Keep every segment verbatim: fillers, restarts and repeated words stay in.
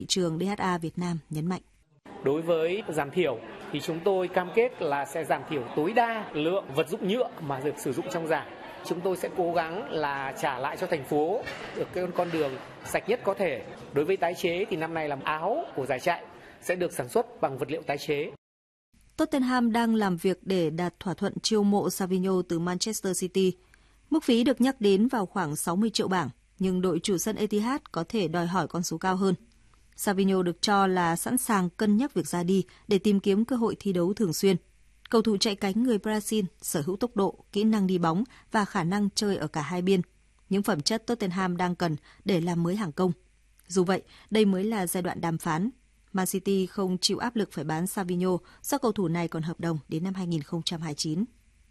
Thị trường đê hát a Việt Nam nhấn mạnh. Đối với giảm thiểu thì chúng tôi cam kết là sẽ giảm thiểu tối đa lượng vật dụng nhựa mà được sử dụng trong giải. Chúng tôi sẽ cố gắng là trả lại cho thành phố được cái con đường sạch nhất có thể. Đối với tái chế thì năm nay làm áo của giải chạy sẽ được sản xuất bằng vật liệu tái chế. Tottenham đang làm việc để đạt thỏa thuận chiêu mộ Savinho từ Manchester City. Mức phí được nhắc đến vào khoảng sáu mươi triệu bảng, nhưng đội chủ sân Etihad có thể đòi hỏi con số cao hơn. Savinho được cho là sẵn sàng cân nhắc việc ra đi để tìm kiếm cơ hội thi đấu thường xuyên. Cầu thủ chạy cánh người Brazil sở hữu tốc độ, kỹ năng đi bóng và khả năng chơi ở cả hai biên, những phẩm chất Tottenham đang cần để làm mới hàng công. Dù vậy, đây mới là giai đoạn đàm phán. Man City không chịu áp lực phải bán Savinho do cầu thủ này còn hợp đồng đến năm hai không hai chín.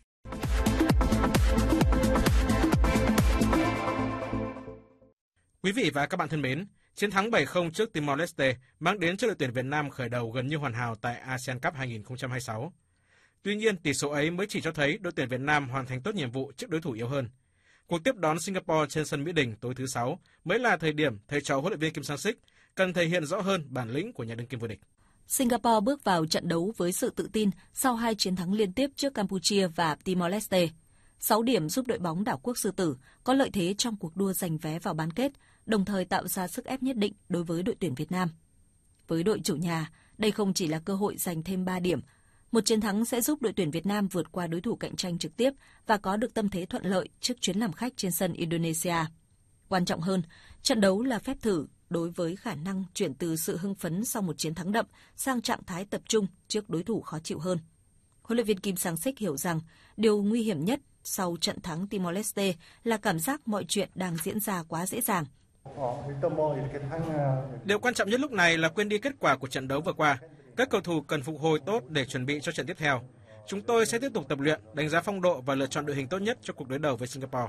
Quý vị và các bạn thân mến, chiến thắng bảy không trước Timor-Leste mang đến cho đội tuyển Việt Nam khởi đầu gần như hoàn hảo tại ASEAN Cup hai không hai sáu. Tuy nhiên, tỷ số ấy mới chỉ cho thấy đội tuyển Việt Nam hoàn thành tốt nhiệm vụ trước đối thủ yếu hơn. Cuộc tiếp đón Singapore trên sân Mỹ Đình tối thứ Sáu mới là thời điểm thầy trò huấn luyện viên Kim Sang-sik cần thể hiện rõ hơn bản lĩnh của nhà đương kim vô địch. Singapore bước vào trận đấu với sự tự tin sau hai chiến thắng liên tiếp trước Campuchia và Timor-Leste. sáu điểm giúp đội bóng đảo quốc Sư Tử có lợi thế trong cuộc đua giành vé vào bán kết, đồng thời tạo ra sức ép nhất định đối với đội tuyển Việt Nam. Với đội chủ nhà, đây không chỉ là cơ hội giành thêm ba điểm. Một chiến thắng sẽ giúp đội tuyển Việt Nam vượt qua đối thủ cạnh tranh trực tiếp và có được tâm thế thuận lợi trước chuyến làm khách trên sân Indonesia. Quan trọng hơn, trận đấu là phép thử đối với khả năng chuyển từ sự hưng phấn sau một chiến thắng đậm sang trạng thái tập trung trước đối thủ khó chịu hơn. Huấn luyện viên Kim Sang-sik hiểu rằng điều nguy hiểm nhất sau trận thắng Timor-Leste là cảm giác mọi chuyện đang diễn ra quá dễ dàng. Điều quan trọng nhất lúc này là quên đi kết quả của trận đấu vừa qua. Các cầu thủ cần phục hồi tốt để chuẩn bị cho trận tiếp theo. Chúng tôi sẽ tiếp tục tập luyện, đánh giá phong độ và lựa chọn đội hình tốt nhất cho cuộc đối đầu với Singapore.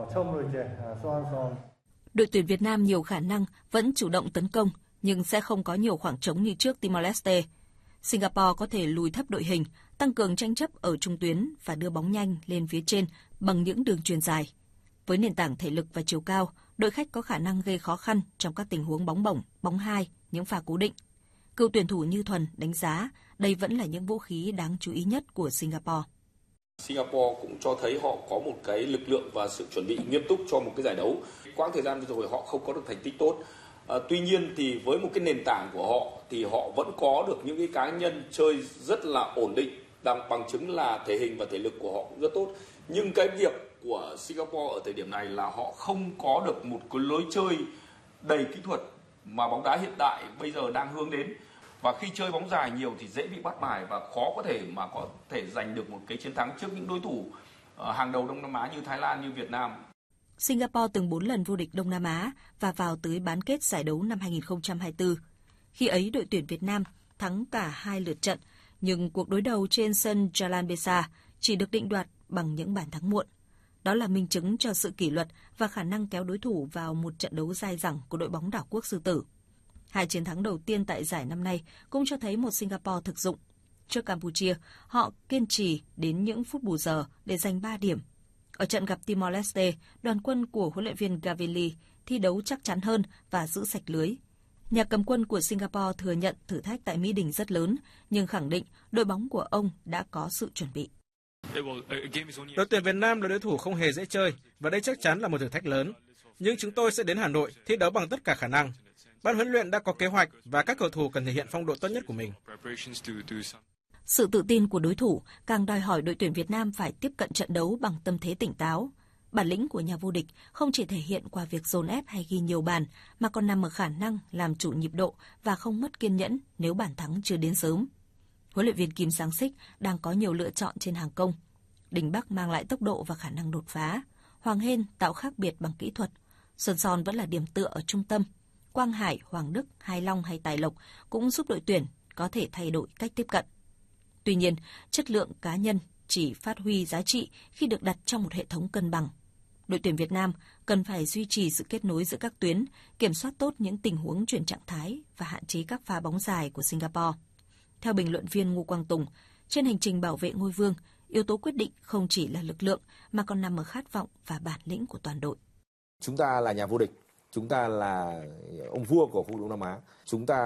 Đội tuyển Việt Nam nhiều khả năng vẫn chủ động tấn công, nhưng sẽ không có nhiều khoảng trống như trước Timor-Leste. Singapore có thể lùi thấp đội hình, tăng cường tranh chấp ở trung tuyến và đưa bóng nhanh lên phía trên bằng những đường chuyền dài. Với nền tảng thể lực và chiều cao, đội khách có khả năng gây khó khăn trong các tình huống bóng bổng, bóng hai, những pha cố định. Cựu tuyển thủ Như Thuần đánh giá đây vẫn là những vũ khí đáng chú ý nhất của Singapore. Singapore cũng cho thấy họ có một cái lực lượng và sự chuẩn bị nghiêm túc cho một cái giải đấu. Quãng thời gian vừa rồi họ không có được thành tích tốt. À, tuy nhiên thì với một cái nền tảng của họ thì họ vẫn có được những cái cá nhân chơi rất là ổn định, đang bằng chứng là thể hình và thể lực của họ cũng rất tốt. Nhưng cái việc của Singapore ở thời điểm này là họ không có được một cái lối chơi đầy kỹ thuật mà bóng đá hiện đại bây giờ đang hướng đến. Và khi chơi bóng dài nhiều thì dễ bị bắt bài và khó có thể mà có thể giành được một cái chiến thắng trước những đối thủ hàng đầu Đông Nam Á như Thái Lan, như Việt Nam. Singapore từng bốn lần vô địch Đông Nam Á và vào tới bán kết giải đấu năm hai không hai tư. Khi ấy đội tuyển Việt Nam thắng cả hai lượt trận, nhưng cuộc đối đầu trên sân Jalan Besar chỉ được định đoạt bằng những bàn thắng muộn. Đó là minh chứng cho sự kỷ luật và khả năng kéo đối thủ vào một trận đấu dai dẳng của đội bóng đảo quốc Sư Tử. Hai chiến thắng đầu tiên tại giải năm nay cũng cho thấy một Singapore thực dụng. Trước Campuchia, họ kiên trì đến những phút bù giờ để giành ba điểm. Ở trận gặp Timor-Leste, đoàn quân của huấn luyện viên Gavelli thi đấu chắc chắn hơn và giữ sạch lưới. Nhà cầm quân của Singapore thừa nhận thử thách tại Mỹ Đình rất lớn, nhưng khẳng định đội bóng của ông đã có sự chuẩn bị. Đội tuyển Việt Nam là đối thủ không hề dễ chơi và đây chắc chắn là một thử thách lớn. Nhưng chúng tôi sẽ đến Hà Nội thi đấu bằng tất cả khả năng. Ban huấn luyện đã có kế hoạch và các cầu thủ cần thể hiện phong độ tốt nhất của mình. Sự tự tin của đối thủ càng đòi hỏi đội tuyển Việt Nam phải tiếp cận trận đấu bằng tâm thế tỉnh táo. Bản lĩnh của nhà vô địch không chỉ thể hiện qua việc dồn ép hay ghi nhiều bàn, mà còn nằm ở khả năng làm chủ nhịp độ và không mất kiên nhẫn nếu bàn thắng chưa đến sớm. Huấn luyện viên Kim Sang-sik đang có nhiều lựa chọn trên hàng công. Đình Bắc mang lại tốc độ và khả năng đột phá. Hoàng Hên tạo khác biệt bằng kỹ thuật. Xuân Son vẫn là điểm tựa ở trung tâm. Quang Hải, Hoàng Đức, Hai Long hay Tài Lộc cũng giúp đội tuyển có thể thay đổi cách tiếp cận. Tuy nhiên, chất lượng cá nhân chỉ phát huy giá trị khi được đặt trong một hệ thống cân bằng. Đội tuyển Việt Nam cần phải duy trì sự kết nối giữa các tuyến, kiểm soát tốt những tình huống chuyển trạng thái và hạn chế các pha bóng dài của Singapore. Theo bình luận viên Ngô Quang Tùng, trên hành trình bảo vệ ngôi vương, yếu tố quyết định không chỉ là lực lượng mà còn nằm ở khát vọng và bản lĩnh của toàn đội. Chúng ta là nhà vô địch. chúng ta là ông vua của khu vực Đông Nam Á, chúng ta